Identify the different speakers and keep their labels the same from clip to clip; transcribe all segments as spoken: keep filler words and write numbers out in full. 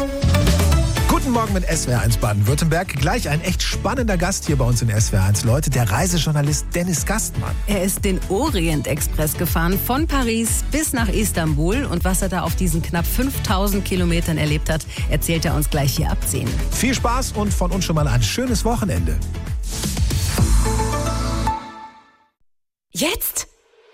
Speaker 1: Guten Morgen mit S W R eins Baden-Württemberg. Gleich ein echt spannender Gast hier bei uns in S W R eins, Leute. Der Reisejournalist Dennis Gastmann.
Speaker 2: Er ist den Orient-Express gefahren, von Paris bis nach Istanbul. Und was er da auf diesen knapp fünftausend Kilometern erlebt hat, erzählt er uns gleich hier ab zehn.
Speaker 1: Viel Spaß und von uns schon mal ein schönes Wochenende.
Speaker 2: Jetzt?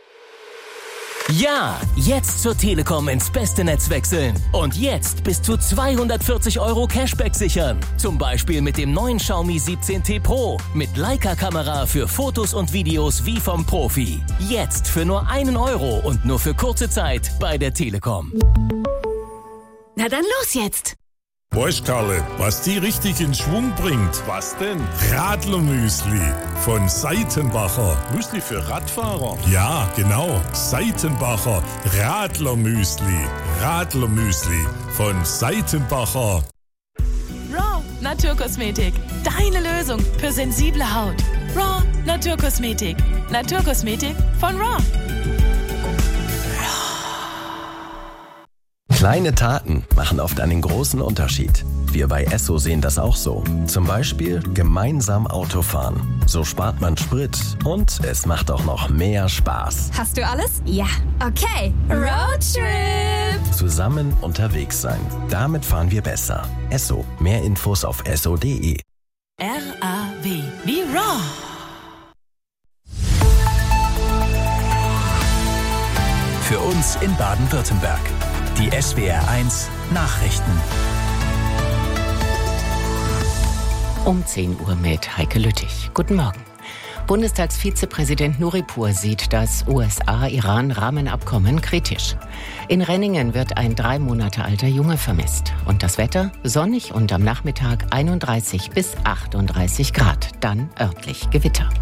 Speaker 3: Ja, jetzt zur Telekom ins beste Netz wechseln. Und jetzt bis zu zweihundertvierzig Euro Cashback sichern. Zum Beispiel mit dem neuen Xiaomi siebzehn T Pro. Mit Leica-Kamera für Fotos und Videos wie vom Profi. Jetzt für nur einen Euro und nur für kurze Zeit bei der Telekom.
Speaker 2: Na dann los jetzt!
Speaker 4: Weißt Karle, was die richtig in Schwung bringt?
Speaker 5: Was denn?
Speaker 4: Radlermüsli von Seitenbacher.
Speaker 5: Müsli für Radfahrer?
Speaker 4: Ja, genau. Seitenbacher Radlermüsli. Radlermüsli von Seitenbacher.
Speaker 6: Raw Naturkosmetik. Deine Lösung für sensible Haut. Raw Naturkosmetik. Naturkosmetik von Raw.
Speaker 7: Kleine Taten machen oft einen großen Unterschied. Wir bei Esso sehen das auch so. Zum Beispiel gemeinsam Autofahren. So spart man Sprit und es macht auch noch mehr Spaß.
Speaker 8: Hast du alles? Ja. Okay. Roadtrip!
Speaker 7: Zusammen unterwegs sein. Damit fahren wir besser. Esso. Mehr Infos auf esso punkt de.
Speaker 6: R A W wie Raw.
Speaker 9: Für uns in Baden-Württemberg. Die S W R eins Nachrichten.
Speaker 10: Um zehn Uhr mit Heike Lüttich. Guten Morgen. Bundestagsvizepräsident Nuripur sieht das U S A-Iran-Rahmenabkommen kritisch. In Renningen wird ein drei Monate alter Junge vermisst. Und das Wetter? Sonnig und am Nachmittag einunddreißig bis achtunddreißig Grad. Dann örtlich Gewitter.